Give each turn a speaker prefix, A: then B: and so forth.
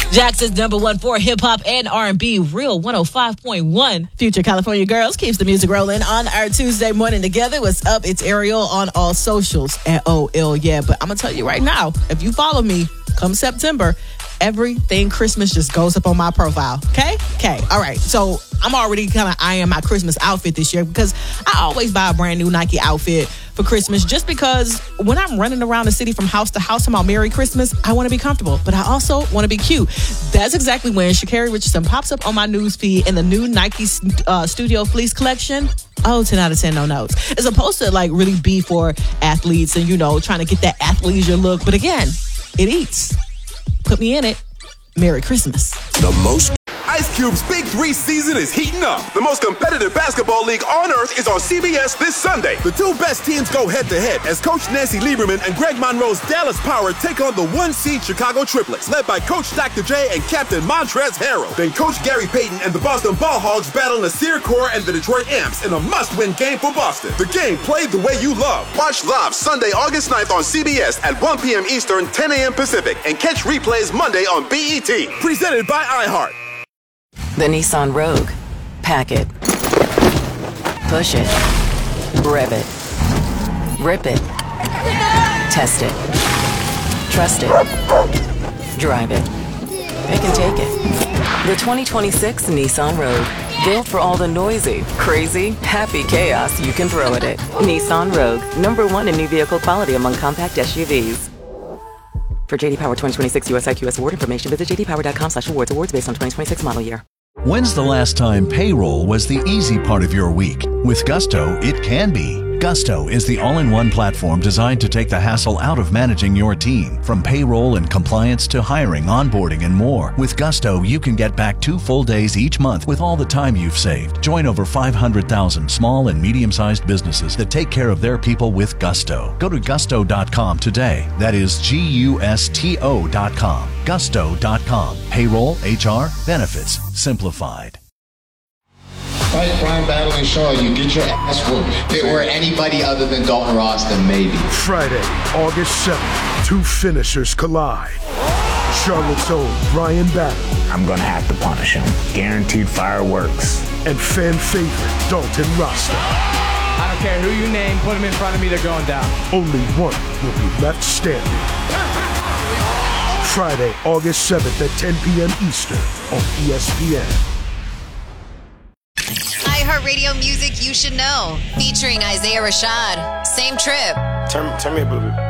A: Jackson's #1 for hip-hop and R&B, Real 105.1. Future California Girls keeps the music rolling on our Tuesday morning together. What's up? It's Ariel on all socials at OL. Yeah, but I'm going to tell you right now, if you follow me, come September, everything Christmas just goes up on my profile. Okay? All right. So I'm already kind of eyeing my Christmas outfit this year because I always buy a brand new Nike outfit for Christmas just because when I'm running around the city from house to house about Merry Christmas, I want to be comfortable, but I also want to be cute. That's exactly when Sha'Carri Richardson pops up on my news feed in the new Nike Studio Fleece collection. Oh, 10 out of 10, no notes. It's supposed to like really be for athletes and, trying to get that athleisure look. But again, it eats. Put me in it. Merry Christmas.
B: The most Ice Cube's Big 3 season is heating up. The most competitive basketball league on earth is on CBS this Sunday. The two best teams go head-to-head as Coach Nancy Lieberman and Greg Monroe's Dallas Power take on the 1-seed Chicago Triplets, led by Coach Dr. J and Captain Montrezl Harrell. Then Coach Gary Payton and the Boston Ball Hogs battle Nasir Kaur and the Detroit Amps in a must-win game for Boston. The game played the way you love. Watch live Sunday, August 9th on CBS at 1 p.m. Eastern, 10 a.m. Pacific, and catch replays Monday on BET. Presented by iHeart.
C: The Nissan Rogue. Pack it. Push it. Rev it. Rip it. Test it. Trust it. Drive it. It can take it. The 2026 Nissan Rogue. Built for all the noisy, crazy, happy chaos you can throw at it. Nissan Rogue. #1 in new vehicle quality among compact SUVs. For JD Power 2026 US IQS award information, visit jdpower.com/awards. Awards based on 2026 model year.
D: When's the last time payroll was the easy part of your week? With Gusto, it can be. Gusto is the all-in-one platform designed to take the hassle out of managing your team. From payroll and compliance to hiring, onboarding, and more. With Gusto, you can get back 2 full days each month with all the time you've saved. Join over 500,000 small and medium-sized businesses that take care of their people with Gusto. Go to gusto.com today. That is GUSTO.com. Gusto.com. Payroll, HR, benefits, simplified.
E: Fight Brian battling Shaw, you get your ass whooped. If it were anybody other than Dalton Ross, then maybe.
F: Friday, August 7th, 2 finishers collide. Charlotte's own Brian Battle.
G: I'm gonna have to punish him. Guaranteed fireworks.
F: And fan favorite Dalton Rasta.
H: I don't care who you name, put him in front of me, they're going down.
F: Only one will be left standing. Friday, August 7th at 10 p.m. Eastern on ESPN.
I: iHeartRadio music you should know. Featuring Isaiah Rashad. Same trip.
J: Turn me up a little bit.